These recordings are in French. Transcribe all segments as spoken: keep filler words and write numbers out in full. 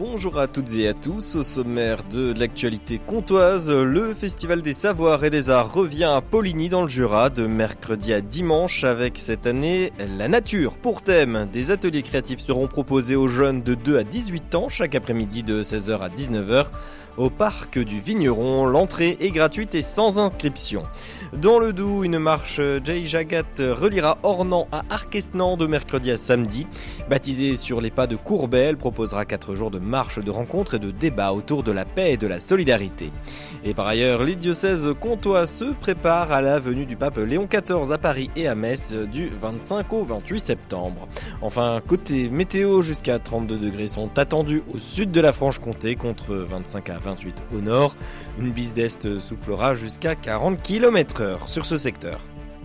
Bonjour à toutes et à tous, au sommaire de l'actualité comtoise, le Festival des Savoirs et des Arts revient à Poligny dans le Jura de mercredi à dimanche avec cette année la nature. Pour thème, des ateliers créatifs seront proposés aux jeunes de deux à dix-huit ans chaque après-midi de seize heures à dix-neuf heures. Au parc du Vigneron, l'entrée est gratuite et sans inscription. Dans le Doubs, une marche Jai Jagat reliera Ornans à Arquesnan de mercredi à samedi. Baptisée sur les pas de Courbet, elle proposera quatre jours de marche, de rencontres et de débats autour de la paix et de la solidarité. Et par ailleurs, les diocèses comtois se préparent à la venue du pape Léon quatorze à Paris et à Metz du vingt-cinq au vingt-huit septembre. Enfin, côté météo, jusqu'à trente-deux degrés sont attendus au sud de la Franche-Comté contre vingt-cinq à vingt-huit au nord. Une bise d'est soufflera jusqu'à quarante kilomètres heure sur ce secteur.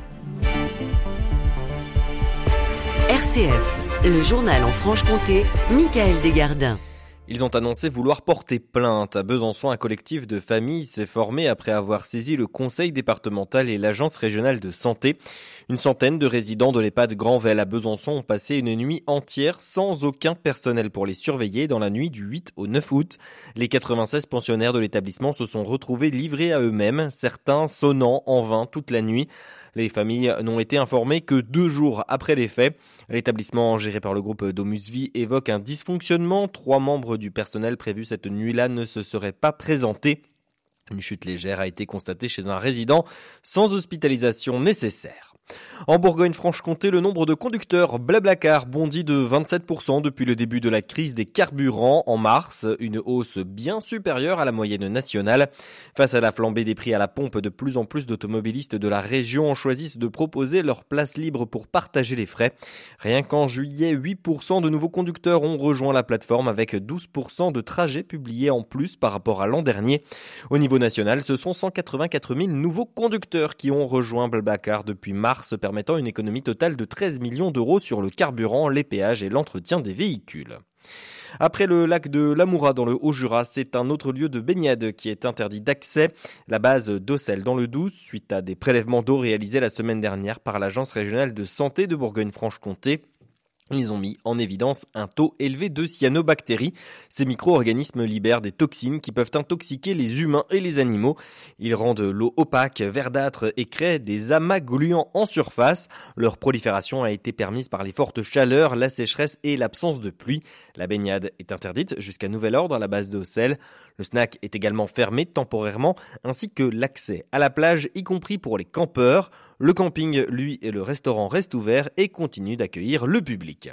R C F, le journal en Franche-Comté, Michael Desgardins. Ils ont annoncé vouloir porter plainte. À Besançon, un collectif de familles s'est formé après avoir saisi le conseil départemental et l'agence régionale de santé. Une centaine de résidents de l'EHPAD Grandvel à Besançon ont passé une nuit entière sans aucun personnel pour les surveiller dans la nuit du huit au neuf août. Les quatre-vingt-seize pensionnaires de l'établissement se sont retrouvés livrés à eux-mêmes, certains sonnant en vain toute la nuit. Les familles n'ont été informées que deux jours après les faits. L'établissement géré par le groupe Domus Vie évoque un dysfonctionnement. Trois membres du personnel prévus cette nuit-là ne se seraient pas présentés. Une chute légère a été constatée chez un résident sans hospitalisation nécessaire. En Bourgogne-Franche-Comté, le nombre de conducteurs Blablacar bondit de vingt-sept pour cent depuis le début de la crise des carburants en mars, une hausse bien supérieure à la moyenne nationale. Face à la flambée des prix à la pompe, de plus en plus d'automobilistes de la région choisissent de proposer leur place libre pour partager les frais. Rien qu'en juillet, huit pour cent de nouveaux conducteurs ont rejoint la plateforme avec douze pour cent de trajets publiés en plus par rapport à l'an dernier. Au niveau national, ce sont cent quatre-vingt-quatre mille nouveaux conducteurs qui ont rejoint Blablacar depuis mars, permettant une économie totale de treize millions d'euros sur le carburant, les péages et l'entretien des véhicules. Après le lac de l'Amoura dans le Haut-Jura, c'est un autre lieu de baignade qui est interdit d'accès. La base d'Auxelles dans le Doubs, suite à des prélèvements d'eau réalisés la semaine dernière par l'Agence régionale de santé de Bourgogne-Franche-Comté. Ils ont mis en évidence un taux élevé de cyanobactéries. Ces micro-organismes libèrent des toxines qui peuvent intoxiquer les humains et les animaux. Ils rendent l'eau opaque, verdâtre et créent des amas gluants en surface. Leur prolifération a été permise par les fortes chaleurs, la sécheresse et l'absence de pluie. La baignade est interdite jusqu'à nouvel ordre à la base d'Auxelles. Le snack est également fermé temporairement, ainsi que l'accès à la plage, y compris pour les campeurs. Le camping, lui, et le restaurant restent ouverts et continuent d'accueillir le public.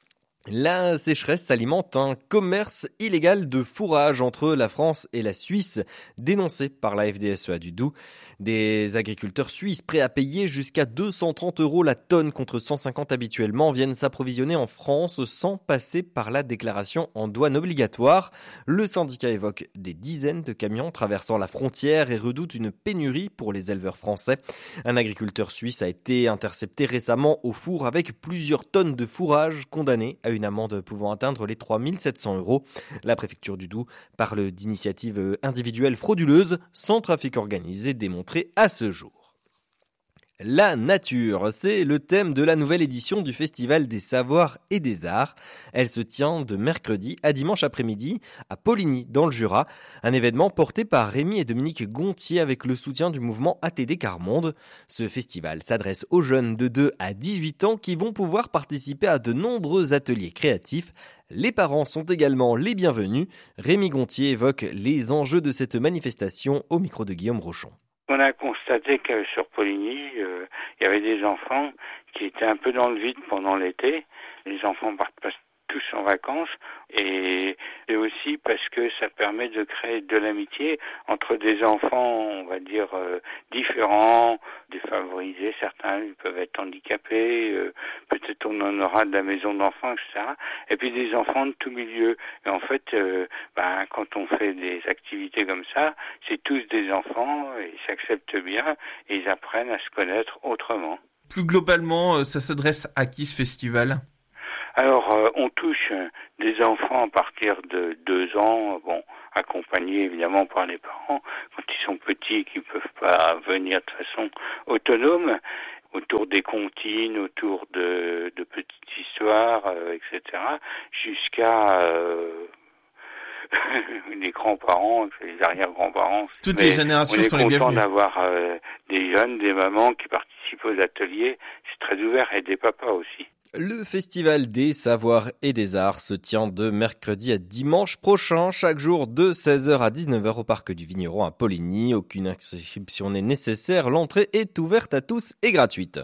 La sécheresse alimente un commerce illégal de fourrage entre la France et la Suisse, dénoncé par la F D S E A du Doubs. Des agriculteurs suisses prêts à payer jusqu'à deux cent trente euros la tonne contre cent cinquante habituellement viennent s'approvisionner en France sans passer par la déclaration en douane obligatoire. Le syndicat évoque des dizaines de camions traversant la frontière et redoute une pénurie pour les éleveurs français. Un agriculteur suisse a été intercepté récemment au four avec plusieurs tonnes de fourrage condamné à une amende pouvant atteindre les trois mille sept cents euros. La préfecture du Doubs parle d'initiatives individuelles frauduleuses sans trafic organisé démontré à ce jour. La nature, c'est le thème de la nouvelle édition du Festival des Savoirs et des Arts. Elle se tient de mercredi à dimanche après-midi à Poligny, dans le Jura. Un événement porté par Rémi et Dominique Gontier avec le soutien du mouvement A T D Carmonde. Ce festival s'adresse aux jeunes de deux à dix-huit ans qui vont pouvoir participer à de nombreux ateliers créatifs. Les parents sont également les bienvenus. Rémi Gontier évoque les enjeux de cette manifestation au micro de Guillaume Rochon. On a constaté que sur Poligny, euh, il y avait des enfants qui étaient un peu dans le vide pendant l'été. Les enfants partent pas tous en vacances et, et aussi parce que ça permet de créer de l'amitié entre des enfants, on va dire, euh, différents, défavorisés. Certains ils peuvent être handicapés, euh, peut-être on en aura de la maison d'enfants, et cetera. Et puis des enfants de tout milieu. Et en fait, euh, ben, quand on fait des activités comme ça, c'est tous des enfants, ils s'acceptent bien et ils apprennent à se connaître autrement. Plus globalement, ça s'adresse à qui ce festival ? Alors, euh, on touche euh, des enfants à partir de deux ans, bon, accompagnés évidemment par les parents, quand ils sont petits et qu'ils ne peuvent pas venir de façon autonome, autour des comptines, autour de, de petites histoires, euh, et cetera, jusqu'à euh, les grands-parents, les arrière-grands-parents. Toutes Mais les générations sont les on est content bienvenues. d'avoir euh, des jeunes, des mamans qui participent aux ateliers. C'est très ouvert, et des papas aussi. Le Festival des Savoirs et des Arts se tient de mercredi à dimanche prochain, chaque jour de seize heures à dix-neuf heures au Parc du Vigneron à Poligny. Aucune inscription n'est nécessaire, l'entrée est ouverte à tous et gratuite.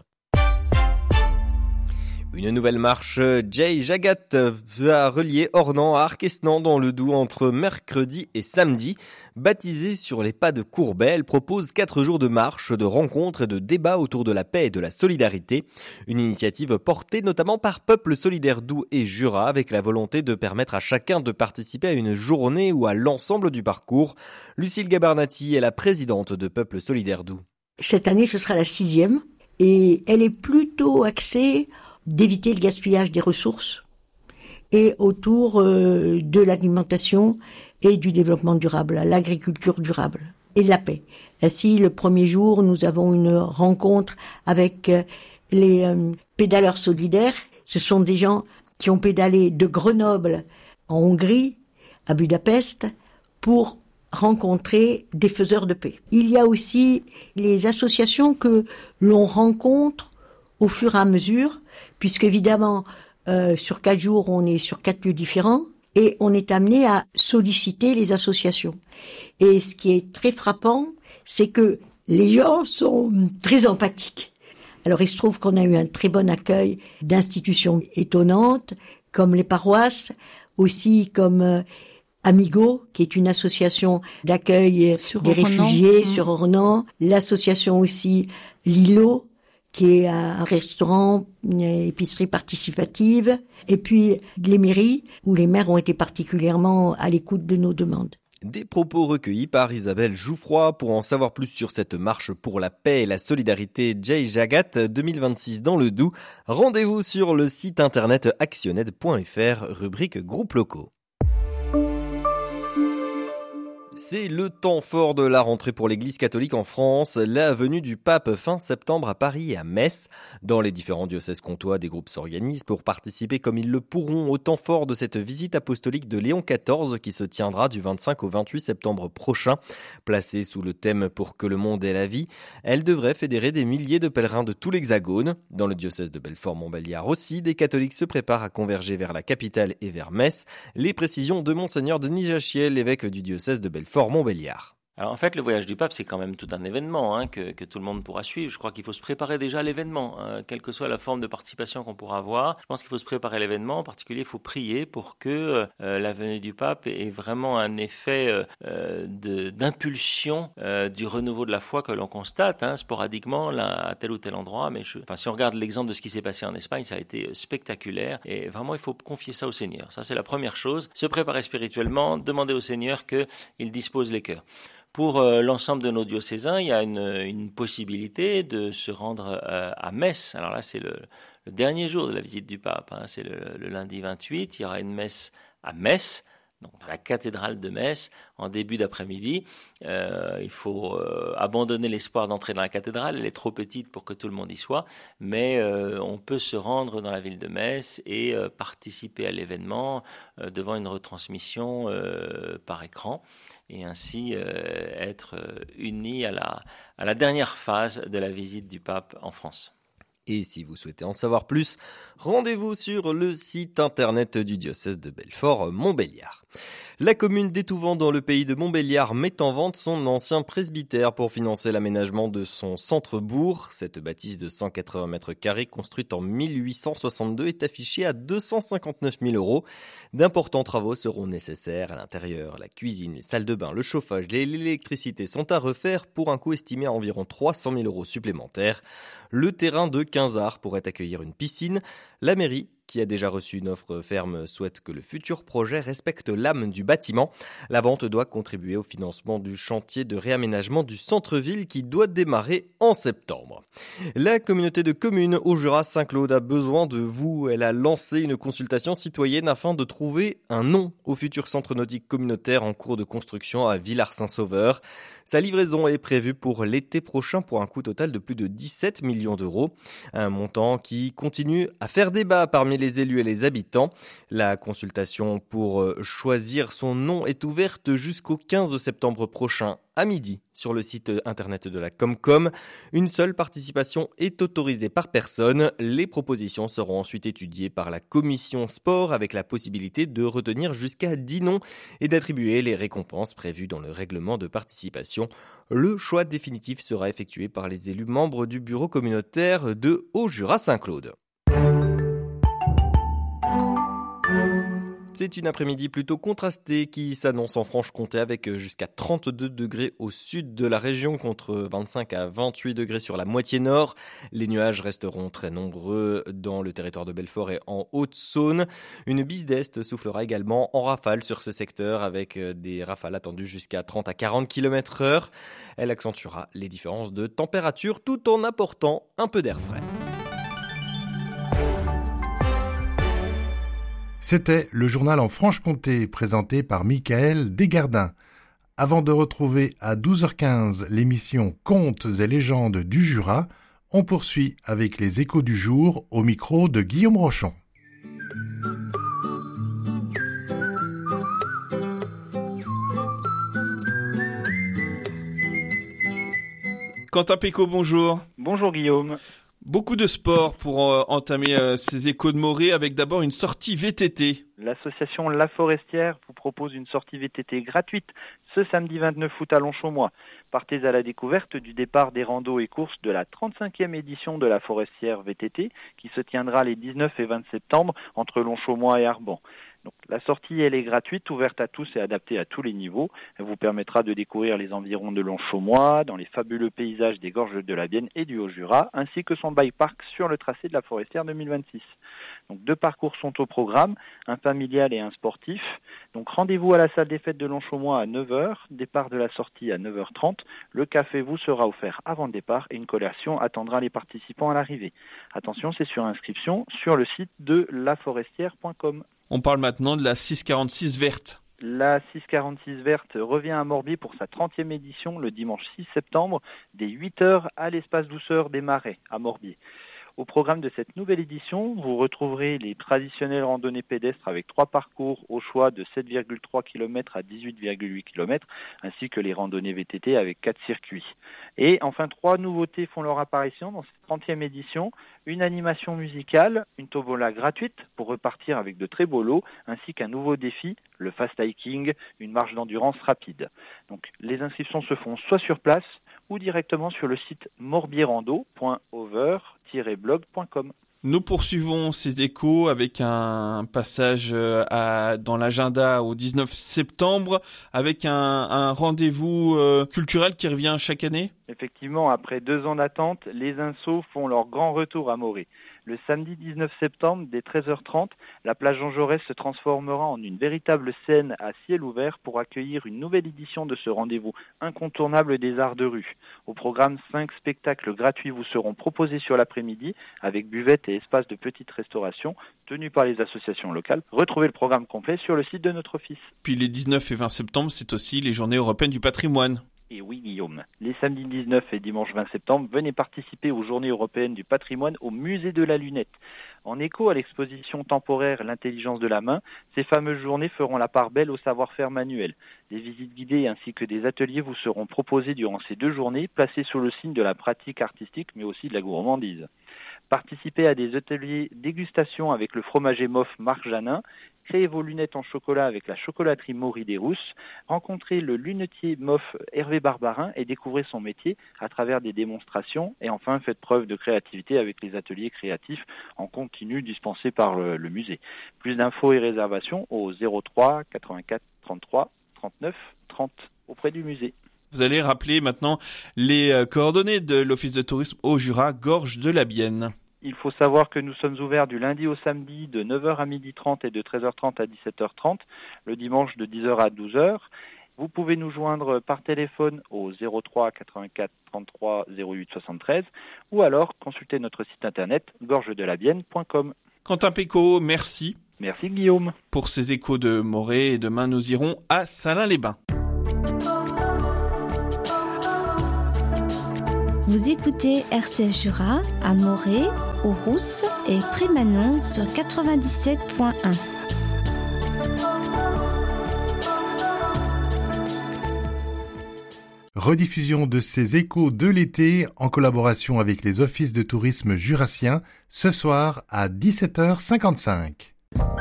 Une nouvelle marche Jay Jagat va relier Ornans à Arquesnan dans le Doubs entre mercredi et samedi. Baptisée sur les pas de Courbet, elle propose quatre jours de marche, de rencontres et de débats autour de la paix et de la solidarité. Une initiative portée notamment par Peuple Solidaire Doubs et Jura avec la volonté de permettre à chacun de participer à une journée ou à l'ensemble du parcours. Lucille Gabarnati est la présidente de Peuple Solidaire Doubs. Cette année, ce sera la sixième et elle est plutôt axée d'éviter le gaspillage des ressources et autour euh, de l'alimentation et du développement durable, l'agriculture durable et de la paix. Ainsi, le premier jour, nous avons une rencontre avec les euh, pédaleurs solidaires. Ce sont des gens qui ont pédalé de Grenoble en Hongrie à Budapest pour rencontrer des faiseurs de paix. Il y a aussi les associations que l'on rencontre au fur et à mesure, puisque évidemment, euh, sur quatre jours, on est sur quatre lieux différents et on est amené à solliciter les associations. Et ce qui est très frappant, c'est que les gens sont très empathiques. Alors, il se trouve qu'on a eu un très bon accueil d'institutions étonnantes, comme les paroisses, aussi comme euh, Amigo, qui est une association d'accueil sur des Ornans. réfugiés Mmh. sur Ornans, l'association aussi Lilo, qui est un restaurant, une épicerie participative, et puis les mairies, où les maires ont été particulièrement à l'écoute de nos demandes. Des propos recueillis par Isabelle Jouffroy. Pour en savoir plus sur cette marche pour la paix et la solidarité Jay Jagat deux mille vingt-six dans le Doubs, rendez-vous sur le site internet actioned point f r, rubrique groupes locaux. C'est le temps fort de la rentrée pour l'Église catholique en France. La venue du pape fin septembre à Paris et à Metz. Dans les différents diocèses comtois, des groupes s'organisent pour participer comme ils le pourront au temps fort de cette visite apostolique de Léon quatorze qui se tiendra du vingt-cinq au vingt-huit septembre prochain. Placée sous le thème « Pour que le monde ait la vie », elle devrait fédérer des milliers de pèlerins de tout l'Hexagone. Dans le diocèse de Belfort-Montbéliard aussi, des catholiques se préparent à converger vers la capitale et vers Metz. Les précisions de Monseigneur Denis Jachiel, l'évêque du diocèse de Belfort-Montbéliard. Alors en fait, le voyage du pape, c'est quand même tout un événement hein, que, que tout le monde pourra suivre. Je crois qu'il faut se préparer déjà à l'événement, hein, quelle que soit la forme de participation qu'on pourra avoir. Je pense qu'il faut se préparer à l'événement. En particulier, il faut prier pour que euh, la venue du pape ait vraiment un effet euh, de, d'impulsion euh, du renouveau de la foi que l'on constate hein, sporadiquement là, à tel ou tel endroit. Mais je, enfin, si on regarde l'exemple de ce qui s'est passé en Espagne, ça a été spectaculaire. Et vraiment, il faut confier ça au Seigneur. Ça, c'est la première chose. Se préparer spirituellement, demander au Seigneur qu'il dispose les cœurs. Pour euh, l'ensemble de nos diocésains, il y a une, une possibilité de se rendre euh, à Metz. Alors là, c'est le, le dernier jour de la visite du pape. Hein. C'est le, le lundi vingt-huit. Il y aura une messe à Metz, donc dans la cathédrale de Metz, en début d'après-midi. Euh, il faut euh, abandonner l'espoir d'entrer dans la cathédrale. Elle est trop petite pour que tout le monde y soit. Mais euh, on peut se rendre dans la ville de Metz et euh, participer à l'événement euh, devant une retransmission euh, par écran. Et ainsi euh, être euh, unis à la, à la dernière phase de la visite du pape en France. Et si vous souhaitez en savoir plus, rendez-vous sur le site internet du diocèse de Belfort-Montbéliard. La commune d'Étouvent dans le pays de Montbéliard met en vente son ancien presbytère pour financer l'aménagement de son centre-bourg. Cette bâtisse de cent quatre-vingts mètres carrés construite en mille huit cent soixante-deux est affichée à deux cent cinquante-neuf mille euros. D'importants travaux seront nécessaires à l'intérieur. La cuisine, les salles de bain, le chauffage et l'électricité sont à refaire pour un coût estimé à environ trois cent mille euros supplémentaires. Le terrain de quinze arts pourrait accueillir une piscine. La mairie, qui a déjà reçu une offre ferme, souhaite que le futur projet respecte l'âme du bâtiment. La vente doit contribuer au financement du chantier de réaménagement du centre-ville qui doit démarrer en septembre. La communauté de communes au Jura Saint-Claude a besoin de vous. Elle a lancé une consultation citoyenne afin de trouver un nom au futur centre nautique communautaire en cours de construction à Villars-Saint-Sauveur. Sa livraison est prévue pour l'été prochain pour un coût total de plus de dix-sept millions d'euros. Un montant qui continue à faire débat parmi les élus et les habitants. La consultation pour choisir son nom est ouverte jusqu'au quinze septembre prochain à midi sur le site internet de la Comcom. Une seule participation est autorisée par personne. Les propositions seront ensuite étudiées par la commission sport avec la possibilité de retenir jusqu'à dix noms et d'attribuer les récompenses prévues dans le règlement de participation. Le choix définitif sera effectué par les élus membres du bureau communautaire de Haut-Jura-Saint-Claude. C'est une après-midi plutôt contrastée qui s'annonce en Franche-Comté avec jusqu'à trente-deux degrés au sud de la région contre vingt-cinq à vingt-huit degrés sur la moitié nord. Les nuages resteront très nombreux dans le territoire de Belfort et en Haute-Saône. Une bise d'est soufflera également en rafale sur ces secteurs avec des rafales attendues jusqu'à trente à quarante kilomètres heure. Elle accentuera les différences de température tout en apportant un peu d'air frais. C'était le journal en Franche-Comté présenté par Michael Desgardins. Avant de retrouver à douze heures quinze l'émission Contes et légendes du Jura, on poursuit avec les échos du jour au micro de Guillaume Rochon. Quentin Pécaud, bonjour. Bonjour Guillaume. Beaucoup de sport pour euh, entamer euh, ces échos de Morée avec d'abord une sortie V T T. L'association La Forestière vous propose une sortie V T T gratuite ce samedi vingt-neuf août à Longchaumois. Partez à la découverte du départ des randos et courses de la trente-cinquième édition de La Forestière V T T qui se tiendra les dix-neuf et vingt septembre entre Longchaumois et Arban. Donc, la sortie, elle est gratuite, ouverte à tous et adaptée à tous les niveaux. Elle vous permettra de découvrir les environs de Longchaumois, dans les fabuleux paysages des gorges de la Bienne et du Haut-Jura, ainsi que son bike park sur le tracé de la Forestière deux mille vingt-six. Donc, deux parcours sont au programme, un familial et un sportif. Donc, rendez-vous à la salle des fêtes de Longchaumois à neuf heures, départ de la sortie à neuf heures trente. Le café vous sera offert avant le départ et une collation attendra les participants à l'arrivée. Attention, c'est sur inscription sur le site de la forestière point com. On parle maintenant de la six cent quarante-six verte. La six cent quarante-six verte revient à Morbier pour sa trentième édition le dimanche six septembre, dès huit heures à l'espace douceur des Marais à Morbier. Au programme de cette nouvelle édition, vous retrouverez les traditionnelles randonnées pédestres avec trois parcours au choix de sept virgule trois kilomètres à dix-huit virgule huit kilomètres, ainsi que les randonnées V T T avec quatre circuits. Et enfin, trois nouveautés font leur apparition dans cette trentième édition. Une animation musicale, une tombola gratuite pour repartir avec de très beaux lots, ainsi qu'un nouveau défi, le fast hiking, une marche d'endurance rapide. Donc, les inscriptions se font soit sur place ou directement sur le site morbierrando point over tiret blog point com. Nous poursuivons ces échos avec un passage à, dans l'agenda au dix-neuf septembre avec un, un rendez-vous euh, culturel qui revient chaque année. Effectivement, après deux ans d'attente, les Insos font leur grand retour à Morée. Le samedi dix-neuf septembre, dès treize heures trente, la plage Jean Jaurès se transformera en une véritable scène à ciel ouvert pour accueillir une nouvelle édition de ce rendez-vous incontournable des arts de rue. Au programme, cinq spectacles gratuits vous seront proposés sur l'après-midi avec buvette et espace de petite restauration tenus par les associations locales. Retrouvez le programme complet sur le site de notre office. Puis les dix-neuf et vingt septembre, c'est aussi les Journées européennes du patrimoine. Et oui Guillaume, les samedis dix-neuf et dimanche vingt septembre, venez participer aux Journées européennes du patrimoine au musée de la Lunette. En écho à l'exposition temporaire L'intelligence de la main, ces fameuses journées feront la part belle au savoir-faire manuel. Des visites guidées ainsi que des ateliers vous seront proposés durant ces deux journées, placés sous le signe de la pratique artistique mais aussi de la gourmandise. Participez à des ateliers dégustation avec le fromager Moff Marc Janin, créez vos lunettes en chocolat avec la chocolaterie Maury des Rousses, rencontrez le lunetier Moff Hervé Barbarin et découvrez son métier à travers des démonstrations et enfin faites preuve de créativité avec les ateliers créatifs en continu dispensés par le, le musée. Plus d'infos et réservations au zéro trois quatre-vingt-quatre trente-trois trente-neuf trente auprès du musée. Vous allez rappeler maintenant les coordonnées de l'Office de tourisme Haut-Jura, Gorges de la Bienne. Il faut savoir que nous sommes ouverts du lundi au samedi de neuf heures à midi trente et de treize heures trente à dix-sept heures trente, le dimanche de dix heures à douze heures. Vous pouvez nous joindre par téléphone au zéro trois quatre-vingt-quatre trente-trois zéro huit soixante-treize ou alors consultez notre site internet gorges de la bienne point com. Quentin Pécaud, merci. Merci Guillaume. Pour ces échos de Morée, et demain nous irons à Salins-les-Bains. Vous écoutez R C F Jura à Morée, aux Rousses et Prémanon sur quatre-vingt-dix-sept point un. Rediffusion de ces échos de l'été en collaboration avec les offices de tourisme jurassiens ce soir à dix-sept heures cinquante-cinq.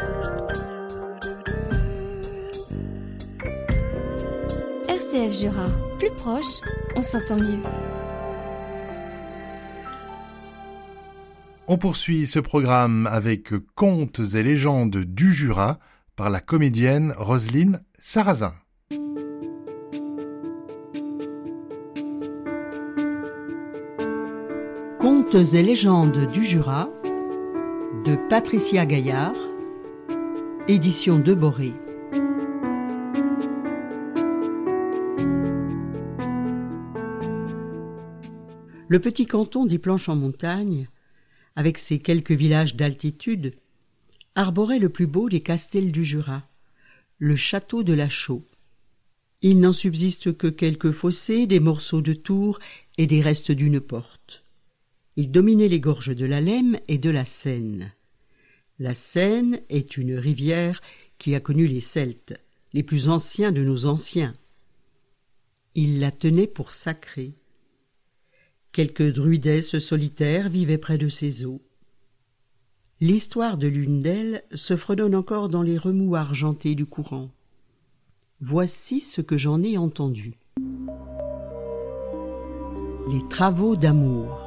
R C F Jura, plus proche, on s'entend mieux. On poursuit ce programme avec Contes et légendes du Jura par la comédienne Roselyne Sarrazin. Contes et légendes du Jura de Patricia Gaillard, édition de Boré. Le petit canton des Planches-en-Montagne, avec ses quelques villages d'altitude, arborait le plus beau des castels du Jura, le château de la Chaux. Il n'en subsiste que quelques fossés, des morceaux de tours et des restes d'une porte. Il dominait les gorges de la Lemme et de la Seine. La Seine est une rivière qui a connu les Celtes, les plus anciens de nos anciens. Il la tenait pour sacrée. Quelques druidesses solitaires vivaient près de ses eaux. L'histoire de l'une d'elles se fredonne encore dans les remous argentés du courant. Voici ce que j'en ai entendu. Les travaux d'amour.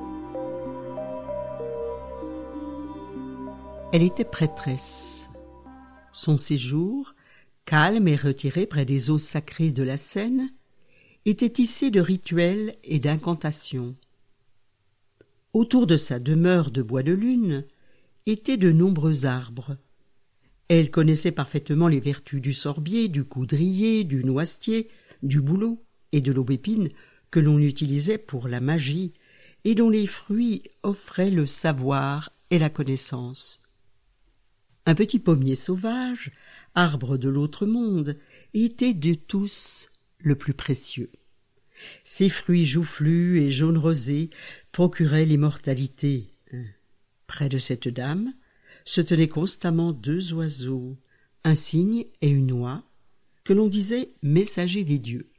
Elle était prêtresse. Son séjour, calme et retiré près des eaux sacrées de la Seine, était tissé de rituels et d'incantations. Autour de sa demeure de bois de lune étaient de nombreux arbres. Elle connaissait parfaitement les vertus du sorbier, du coudrier, du noisetier, du bouleau et de l'aubépine que l'on utilisait pour la magie et dont les fruits offraient le savoir et la connaissance. Un petit pommier sauvage, arbre de l'autre monde, était de tous le plus précieux. Ses fruits joufflus et jaune rosé procuraient l'immortalité. Près de cette dame se tenaient constamment deux oiseaux, un cygne et une oie, que l'on disait messagers des dieux.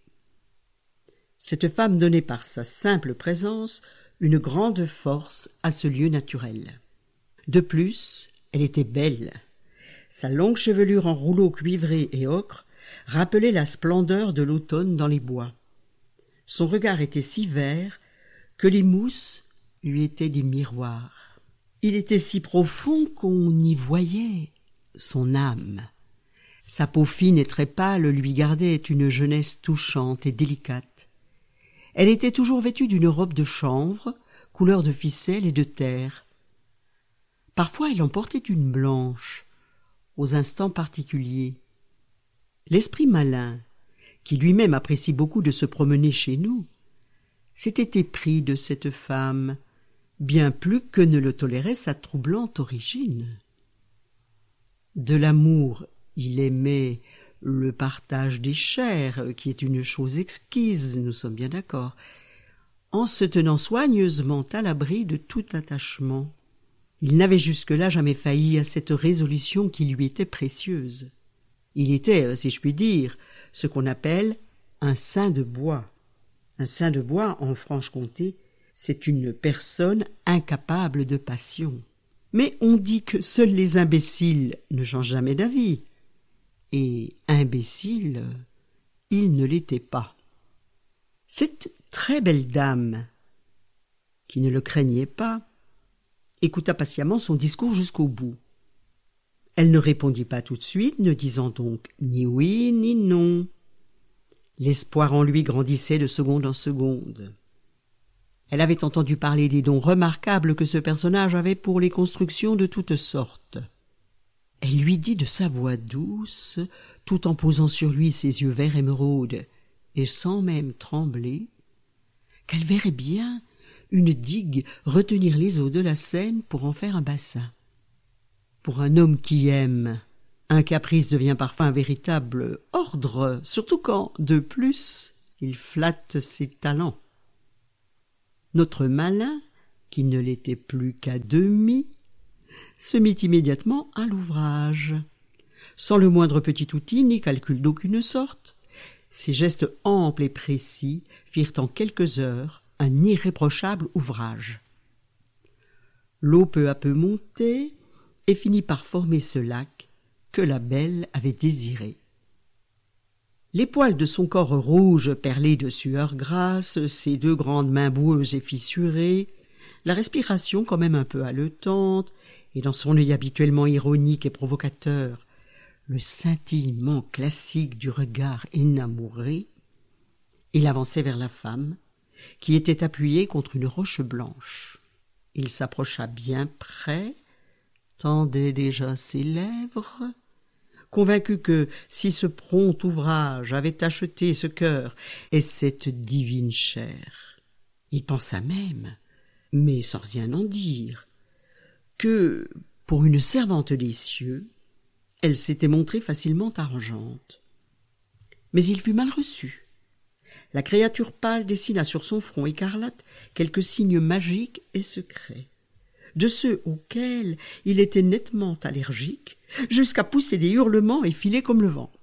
Cette femme donnait par sa simple présence une grande force à ce lieu naturel. De plus, elle était belle. Sa longue chevelure en rouleaux cuivrés et ocre rappelait la splendeur de l'automne dans les bois. Son regard était si vert que les mousses lui étaient des miroirs. Il était si profond qu'on y voyait son âme. Sa peau fine et très pâle lui gardait une jeunesse touchante et délicate. Elle était toujours vêtue d'une robe de chanvre, couleur de ficelle et de terre. Parfois elle en portait une blanche, aux instants particuliers. L'esprit malin, qui lui-même apprécie beaucoup de se promener chez nous, s'était épris de cette femme, bien plus que ne le tolérait sa troublante origine. De l'amour, il aimait le partage des chairs, qui est une chose exquise, nous sommes bien d'accord, en se tenant soigneusement à l'abri de tout attachement. Il n'avait jusque-là jamais failli à cette résolution qui lui était précieuse. Il était, si je puis dire, ce qu'on appelle un saint de bois. Un saint de bois, en Franche-Comté, c'est une personne incapable de passion. Mais on dit que seuls les imbéciles ne changent jamais d'avis. Et imbécile, il ne l'était pas. Cette très belle dame, qui ne le craignait pas, écouta patiemment son discours jusqu'au bout. Elle ne répondit pas tout de suite, ne disant donc ni oui ni non. L'espoir en lui grandissait de seconde en seconde. Elle avait entendu parler des dons remarquables que ce personnage avait pour les constructions de toutes sortes. Elle lui dit de sa voix douce, tout en posant sur lui ses yeux verts émeraude, et sans même trembler, qu'elle verrait bien une digue retenir les eaux de la Seine pour en faire un bassin. Pour un homme qui aime, un caprice devient parfois un véritable ordre, surtout quand, de plus, il flatte ses talents. Notre malin, qui ne l'était plus qu'à demi, se mit immédiatement à l'ouvrage. Sans le moindre petit outil ni calcul d'aucune sorte, ses gestes amples et précis firent en quelques heures un irréprochable ouvrage. L'eau peu à peu montait et finit par former ce lac que la belle avait désiré. Les poils de son corps rouge perlés de sueur grasse, ses deux grandes mains boueuses et fissurées, la respiration quand même un peu haletante, et dans son œil habituellement ironique et provocateur, le scintillement classique du regard enamouré, il avançait vers la femme, qui était appuyée contre une roche blanche. Il s'approcha bien près, tendait déjà ses lèvres, convaincu que si ce prompt ouvrage avait acheté ce cœur et cette divine chair, il pensa même, mais sans rien en dire, que, pour une servante des cieux, elle s'était montrée facilement arrangeante. Mais il fut mal reçu. La créature pâle dessina sur son front écarlate quelques signes magiques et secrets, de ceux auxquels il était nettement allergique, jusqu'à pousser des hurlements et filer comme le vent.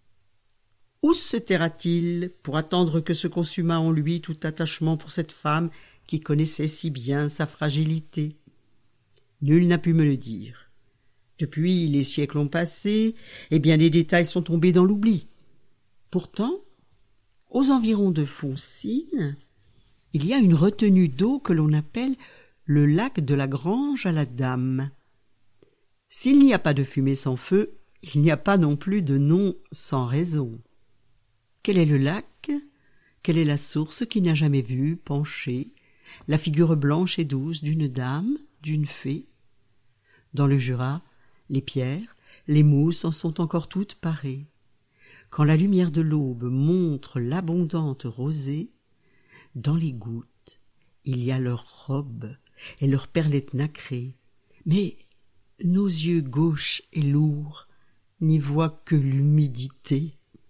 Où se taira-t-il pour attendre que se consumât en lui tout attachement pour cette femme qui connaissait si bien sa fragilité? Nul n'a pu me le dire. Depuis, les siècles ont passé, et bien des détails sont tombés dans l'oubli. Pourtant, aux environs de Foncine, il y a une retenue d'eau que l'on appelle le lac de la Grange à la Dame. S'il n'y a pas de fumée sans feu, il n'y a pas non plus de nom sans raison. Quel est le lac? Quelle est la source qui n'a jamais vu pencher la figure blanche et douce d'une dame, d'une fée? Dans le Jura, les pierres, les mousses en sont encore toutes parées. Quand la lumière de l'aube montre l'abondante rosée, dans les gouttes, il y a leurs robes et leurs perlettes nacrées. Mais nos yeux gauches et lourds n'y voient que l'humidité.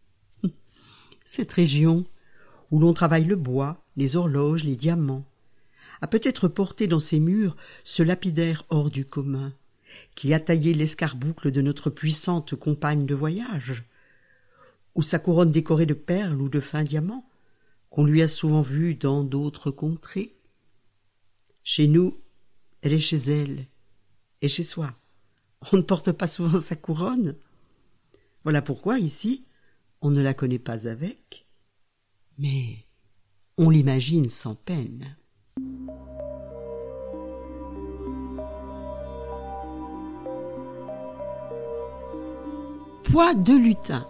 Cette région, où l'on travaille le bois, les horloges, les diamants, a peut-être porté dans ses murs ce lapidaire hors du commun, qui a taillé l'escarboucle de notre puissante compagne de voyage, ou sa couronne décorée de perles ou de fins diamants, qu'on lui a souvent vue dans d'autres contrées. Chez nous, elle est chez elle, et chez soi. On ne porte pas souvent sa couronne. Voilà pourquoi, ici, on ne la connaît pas avec, mais on l'imagine sans peine. Poids de lutin.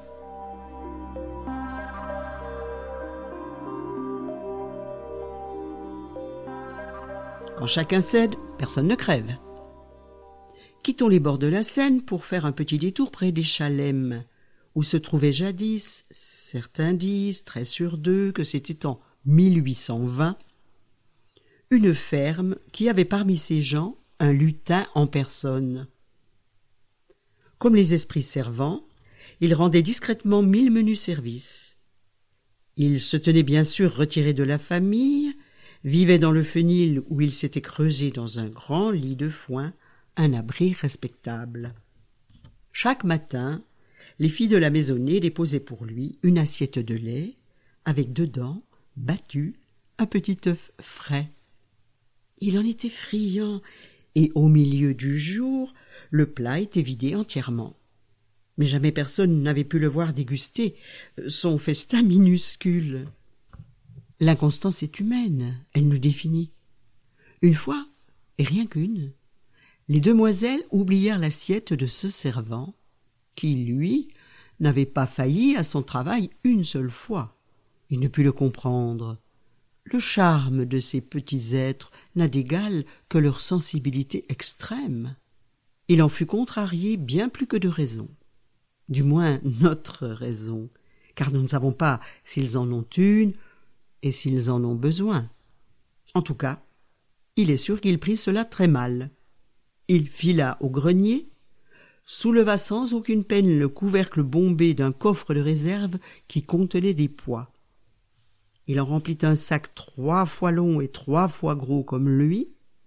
Quand chacun cède, personne ne crève. Quittons les bords de la Seine pour faire un petit détour près des Chalem, où se trouvait jadis, certains disent, très sûrs d'eux, que c'était en mille huit cent vingt, une ferme qui avait parmi ses gens un lutin en personne. Comme les esprits servants, il rendait discrètement mille menus services. Il se tenait bien sûr retiré de la famille, vivait dans le fenil où il s'était creusé dans un grand lit de foin un abri respectable. Chaque matin, les filles de la maisonnée déposaient pour lui une assiette de lait, avec dedans, battu, un petit œuf frais. Il en était friand, et au milieu du jour, le plat était vidé entièrement. Mais jamais personne n'avait pu le voir déguster son festin minuscule. L'inconstance est humaine, elle nous définit. Une fois, et rien qu'une, les demoiselles oublièrent l'assiette de ce servant, qui, lui, n'avait pas failli à son travail une seule fois. Il ne put le comprendre. Le charme de ces petits êtres n'a d'égal que leur sensibilité extrême. Il en fut contrarié bien plus que de raison. Du moins notre raison, car nous ne savons pas s'ils en ont une et s'ils en ont besoin. En tout cas, il est sûr qu'il prit cela très mal. Il fila au grenier, souleva sans aucune peine le couvercle bombé d'un coffre de réserve qui contenait des pois. Il en remplit un sac trois fois long et trois fois gros comme lui,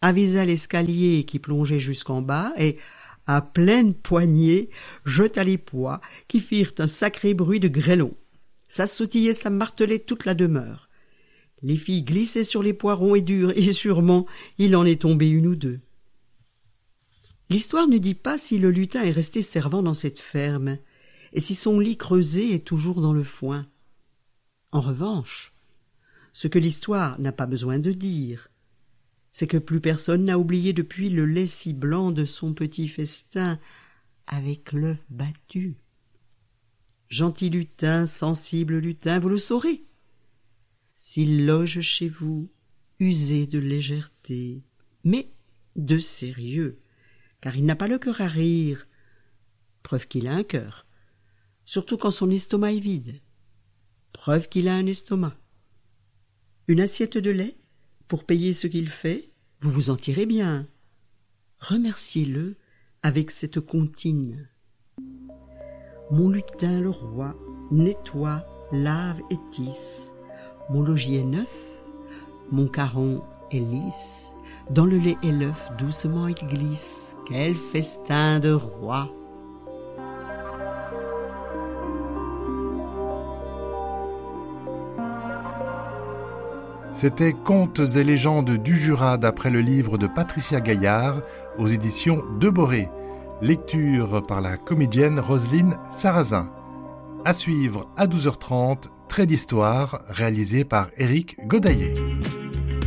avisa l'escalier qui plongeait jusqu'en bas et, à pleine poignée, jeta les pois qui firent un sacré bruit de grêlons. Ça sautillait, ça martelait toute la demeure. Les filles glissaient sur les poirons et durs, et sûrement il en est tombé une ou deux. L'histoire ne dit pas si le lutin est resté servant dans cette ferme, et si son lit creusé est toujours dans le foin. En revanche, ce que l'histoire n'a pas besoin de dire, c'est que plus personne n'a oublié depuis le lait si blanc de son petit festin avec l'œuf battu. Gentil lutin, sensible lutin, vous le saurez. S'il loge chez vous, usez de légèreté, mais de sérieux, car il n'a pas le cœur à rire, preuve qu'il a un cœur, surtout quand son estomac est vide, preuve qu'il a un estomac. Une assiette de lait, pour payer ce qu'il fait, vous vous en tirez bien. Remerciez-le avec cette comptine. Mon lutin le roi nettoie, lave et tisse. Mon logis est neuf, mon caron est lisse. Dans le lait et l'œuf, doucement il glisse. Quel festin de roi! C'était Contes et légendes du Jura d'après le livre de Patricia Gaillard aux éditions De Boré. Lecture par la comédienne Roselyne Sarrazin. À suivre à douze heures trente, Trait d'histoire réalisé par Éric Godaillé.